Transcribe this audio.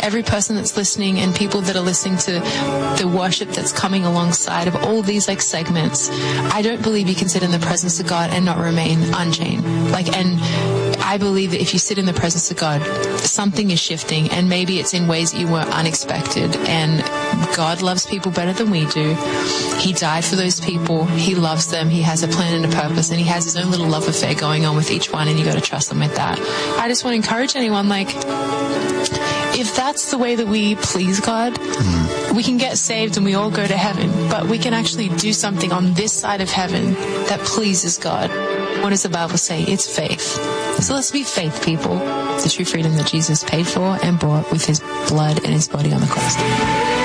every person that's listening and people that are listening to the worship that's coming alongside of all these like segments, I don't believe you can sit in the presence of God and not remain unchained. And I believe that if you sit in the presence of God, something is shifting, and maybe it's in ways that you weren't unexpected. And God loves people better than we do. He died for those people. He loves them. He has a plan and a purpose, and he has his own little love affair going on with each one, and you got to trust him with that. I just want to encourage anyone, if that's the way that we please God, we can get saved and we all go to heaven, but we can actually do something on this side of heaven that pleases God. What does the Bible say? It's faith. So let's be faith people. The true freedom that Jesus paid for and bought with his blood and his body on the cross.